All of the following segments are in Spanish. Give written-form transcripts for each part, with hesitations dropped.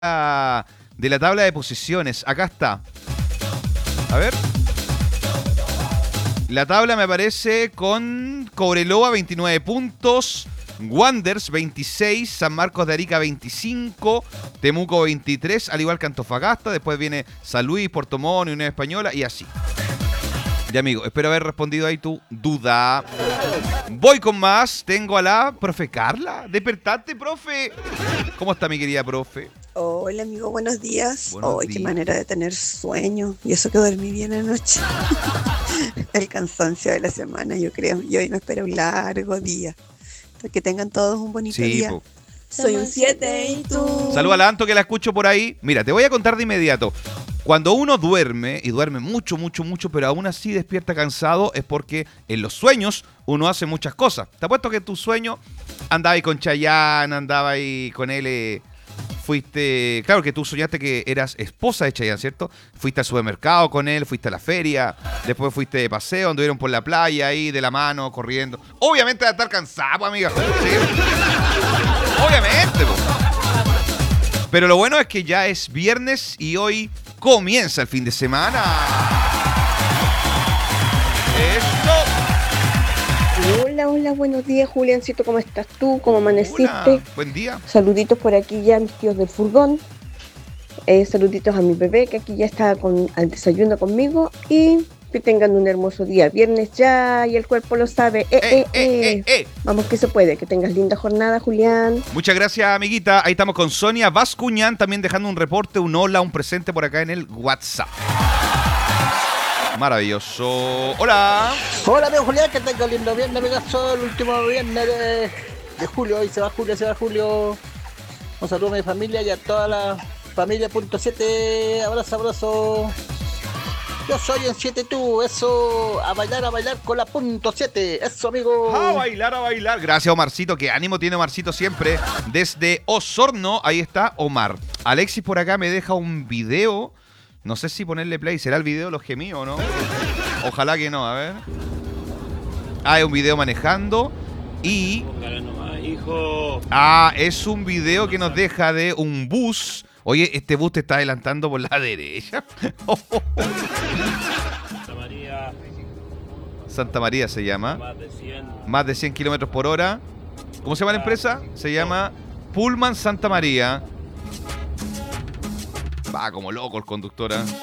de la tabla de posiciones. Acá está. A ver. La tabla me aparece con Cobreloa 29 puntos, Wanderers 26, San Marcos de Arica 25, Temuco 23, al igual que Antofagasta. Después viene San Luis, Puerto Montt, Unión Española y así. Ya, amigo, espero haber respondido ahí tu duda. Voy con más. Tengo a la profe Carla. Despertate, profe. ¿Cómo está mi querida profe? Hola, amigo, buenos días. Buenos Qué días. manera de tener sueño. Y eso que dormí bien anoche. El cansancio de la semana, yo creo. Y hoy me espera un largo día. Que tengan todos un bonito día. Po. Soy un 7 y tú. Saluda a la Anto que la escucho por ahí. Mira, te voy a contar de inmediato. Cuando uno duerme, y duerme mucho, pero aún así despierta cansado, es porque en los sueños uno hace muchas cosas. Te apuesto que en tu sueño andaba ahí con Chayanne, andaba ahí con él, fuiste... Claro que tú soñaste que eras esposa de Chayanne, ¿cierto? Fuiste al supermercado con él, fuiste a la feria, después fuiste de paseo, anduvieron por la playa ahí, de la mano, corriendo. Obviamente va a estar cansado, amiga. ¿Sí? Obviamente, po. Pero lo bueno es que ya es viernes y hoy comienza el fin de semana. ¡Esto! Hola, buenos días, Juliancito, ¿cómo estás tú? ¿Cómo amaneciste? Hola, buen día. Saluditos por aquí ya a mis tíos del furgón. Saluditos a mi bebé que aquí ya está al desayuno conmigo. Y que tengan un hermoso día. Viernes ya y el cuerpo lo sabe. Vamos que se puede. Que tengas linda jornada, Julián. Muchas gracias, amiguita. Ahí estamos con Sonia Bascuñán también dejando un reporte, un hola, un presente por acá en el WhatsApp. Maravilloso. Hola. Hola, amigo Julián, que tenga un lindo viernes, amigazo. El último viernes de julio. Hoy se va Julio. Un saludo a mi familia y a toda la familia .7. Abrazo. Yo soy en 7 tú, eso, a bailar con la .7, eso, amigo. A bailar. Gracias, Omarcito, qué ánimo tiene Omarcito siempre. Desde Osorno, ahí está Omar. Alexis por acá me deja un video, no sé si ponerle play, ¿será el video de los gemidos o no? Ojalá que no, a ver. Es un video manejando y... es un video que nos deja de un bus. Oye, este bus te está adelantando por la derecha. Santa María se llama. Más de 100 kilómetros por hora. ¿Cómo se llama la empresa? Se llama Pullman Santa María. Va como loco el conductor, ¿eh?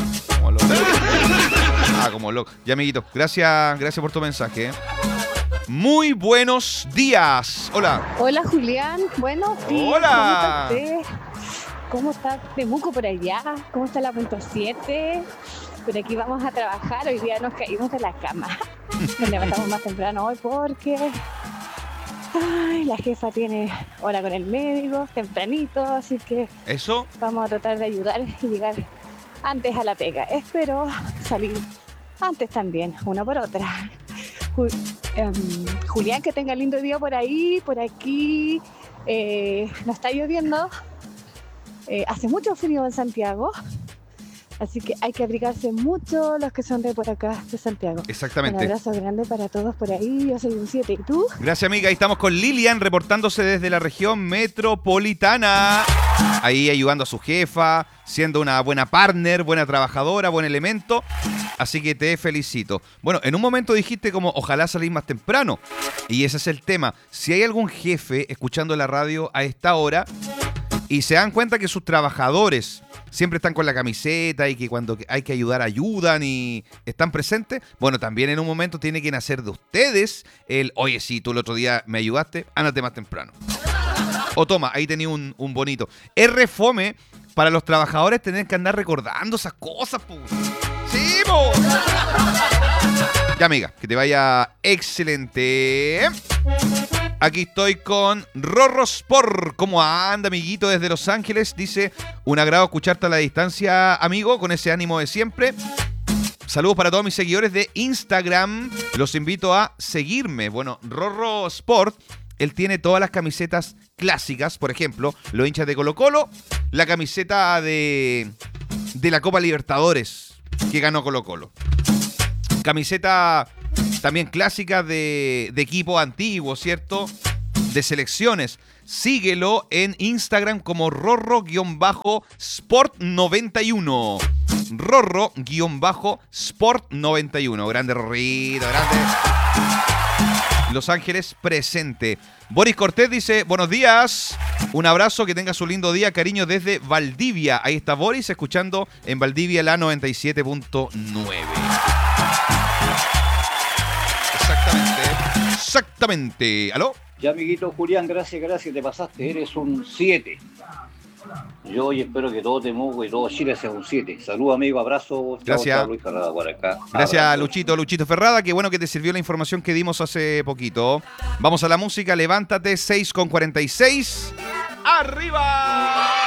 Como loco. Ya, amiguito, gracias por tu mensaje. Muy buenos días. Hola. Hola, Julián. Buenos días. Hola. ¿Cómo está usted? ¿Cómo está Temuco por allá? ¿Cómo está la .7? Por aquí vamos a trabajar. Hoy día nos caímos de la cama. Nos levantamos más temprano hoy porque la jefa tiene hora con el médico, tempranito, así que ¿Eso? vamos a tratar de ayudar y llegar antes a la pega. Espero salir antes también, una por otra. Julián, que tenga lindo día por ahí, por aquí. No está lloviendo. Hace mucho frío en Santiago, así que hay que abrigarse mucho los que son de por acá, de Santiago. Exactamente. Un abrazo grande para todos por ahí. Yo soy un 7, ¿y tú? Gracias, amiga. Ahí estamos con Lilian reportándose desde la región metropolitana. Ahí ayudando a su jefa, siendo una buena partner, buena trabajadora, buen elemento. Así que te felicito. Bueno, en un momento dijiste como ojalá salir más temprano. Y ese es el tema. Si hay algún jefe escuchando la radio a esta hora y se dan cuenta que sus trabajadores siempre están con la camiseta y que cuando hay que ayudar ayudan y están presentes, bueno, también en un momento tiene que nacer de ustedes oye, sí, tú el otro día me ayudaste, ándate más temprano. O toma, ahí tenía un bonito. Es refome para los trabajadores tener que andar recordando esas cosas, po. ¡Sí, po! Ya, amiga, que te vaya excelente. Aquí estoy con Rorro Sport. ¿Cómo anda, amiguito, desde Los Ángeles? Dice, un agrado escucharte a la distancia, amigo, con ese ánimo de siempre. Saludos para todos mis seguidores de Instagram. Los invito a seguirme. Bueno, Rorro Sport, él tiene todas las camisetas clásicas. Por ejemplo, los hinchas de Colo-Colo, la camiseta de la Copa Libertadores que ganó Colo-Colo. Camiseta también clásica de equipo antiguo, ¿cierto? de selecciones. Síguelo en Instagram como Rorro-Sport91. Rorro-Sport91. Grande Rorrito, grande. Los Ángeles presente. Boris Cortés dice, buenos días. Un abrazo, que tengas un lindo día, cariño, desde Valdivia. Ahí está Boris, escuchando en Valdivia la 97.9. Exactamente. ¿Aló? Ya, amiguito Julián, gracias, te pasaste. Eres un 7. Yo hoy espero que todo Temuco y todo Chile sea un 7. Saludos, amigo, abrazo. Gracias. Chao, Luis Ferrada por acá. Gracias, Abrazo. Luchito Ferrada. Qué bueno que te sirvió la información que dimos hace poquito. Vamos a la música, levántate, 6:46. ¡Arriba!